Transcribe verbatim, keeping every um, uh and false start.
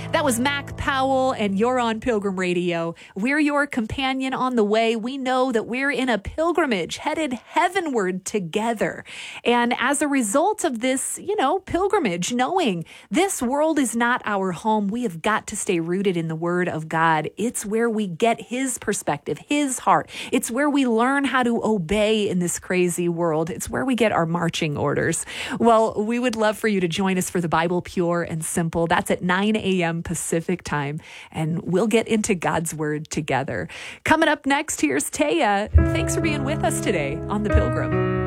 That was Mac Powell, and you're on Pilgrim Radio. We're your companion on the way. We know that we're in a pilgrimage headed heavenward together. And as a result of this, you know, pilgrimage, knowing this world is not our home, we have got to stay rooted in the Word of God. It's where we get His perspective, His heart. It's where we learn how to obey in this crazy world. It's where we get our marching orders. Well, we would love for you to join us for the Bible Pure and Simple. That's at nine a.m. Pacific time, and we'll get into God's Word together. Coming up next, here's Taya. Thanks for being with us today on The Pilgrim.